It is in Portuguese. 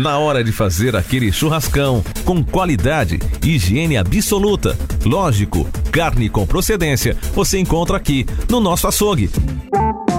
Na hora de fazer aquele churrascão, com qualidade e higiene absoluta. Lógico, carne com procedência, você encontra aqui no nosso açougue.